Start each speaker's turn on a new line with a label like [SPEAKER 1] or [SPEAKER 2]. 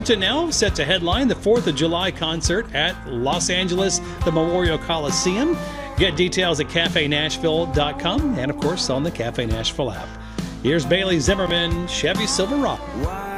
[SPEAKER 1] Janelle set to headline the 4th of July concert at Los Angeles, the Memorial Coliseum. Get details at cafenashville.com and, of course, on the Cafe Nashville app. Here's Bailey Zimmerman, Chevy Silverado.